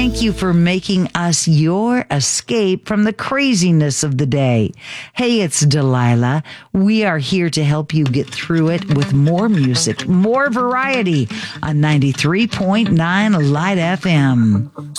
thank you for making us your escape from the craziness of the day. Hey, it's Delilah. We are here to help you get through it with more music, more variety on 93.9 Light FM.